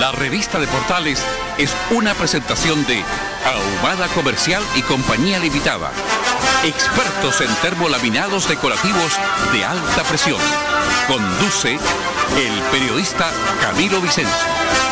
La revista de Portales es una presentación de Ahumada Comercial y Compañía Limitada. Expertos en termolaminados decorativos de alta presión. Conduce el periodista Camilo Vicencio.